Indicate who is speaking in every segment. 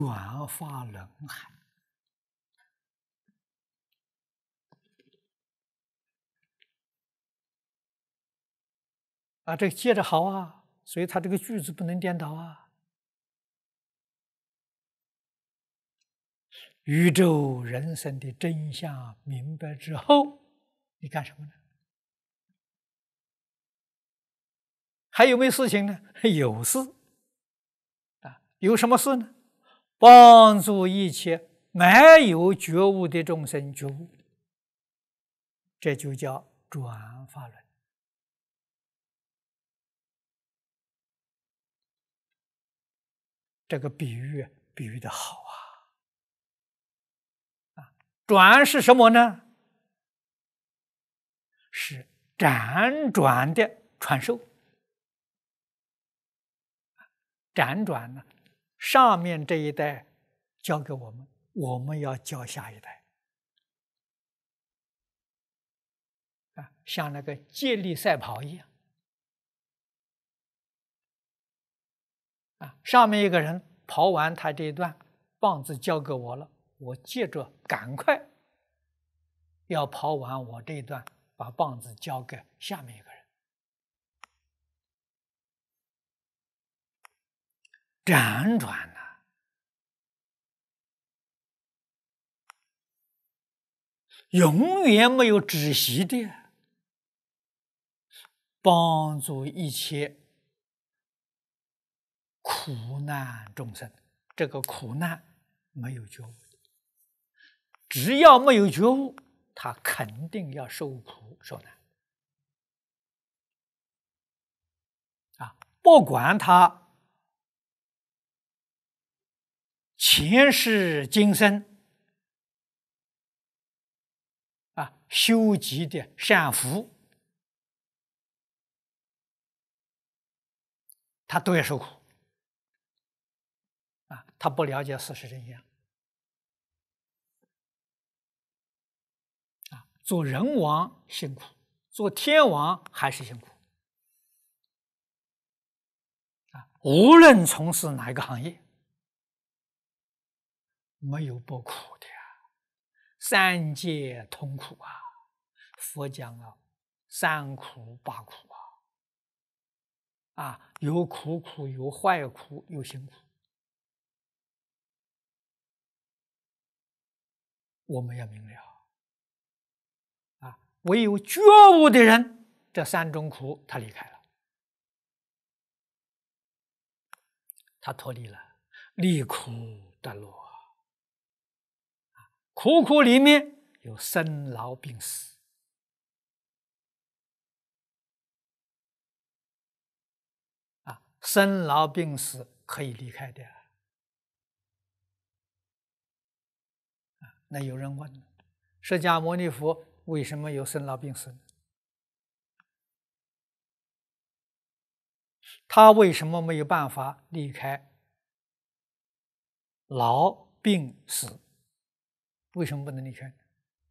Speaker 1: 转法轮海。这个接着好啊，所以它这个句子不能颠倒啊。宇宙人生的真相明白之后，你干什么呢？还有没有事情呢？有事有什么事呢？帮助一切没有觉悟的众生觉悟，这就叫转法轮。这个比喻比喻的好啊！转是什么呢？是辗转的传授。辗转呢，上面这一代教给我们，我们要教下一代。像那个接力赛跑一样。上面一个人跑完他这一段，棒子交给我了，我接着赶快要跑完我这一段，把棒子交给下面一个人。辗转呢，永远没有止息的，帮助一切苦难众生。这个苦难没有觉悟，只要没有觉悟，他肯定要受苦受难不管他前世今生修集的善福，他都要受苦他不了解事实真相做人王辛苦，做天王还是辛苦无论从事哪一个行业，没有不苦的三界同苦佛讲三苦八苦有苦苦，有坏苦，有辛苦。我们要明了唯有觉悟的人，这三种苦他离开了，他脱离了，离苦得乐苦苦里面有生老病死生老病死可以离开的那有人问，释迦牟尼佛为什么有生老病死呢？他为什么没有办法离开老病死？为什么不能离开？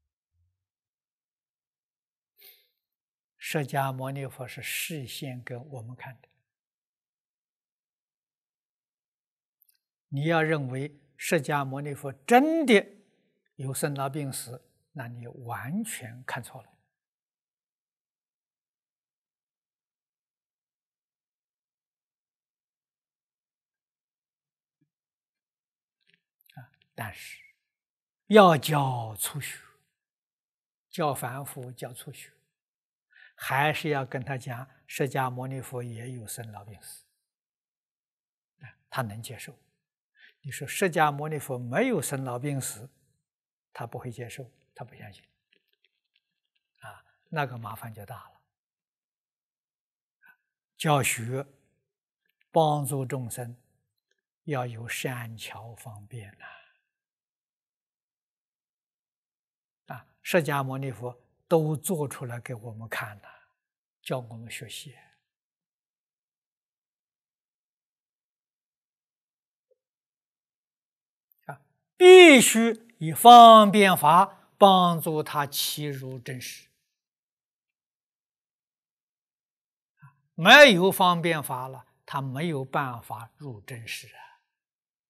Speaker 1: 释迦牟尼佛是示现给我们看的。你要认为释迦牟尼佛真的有生老病死，那你完全看错了但是要教初学，教凡夫，教初学，还是要跟他讲释迦牟尼佛也有生老病死他能接受。你说释迦牟尼佛没有生老病死，他不会接受，他不相信那个麻烦就大了。教学帮助众生要有善巧方便释迦牟尼佛都做出来给我们看了，教我们学习必须以方便法帮助他契入真实没有方便法了，他没有办法入真实